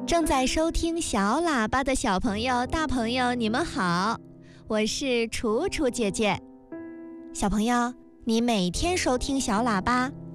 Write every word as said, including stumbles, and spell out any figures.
正在收听小喇叭的小朋友、大朋友，你们好，我是楚楚姐姐。小朋友，你每天收听小喇叭，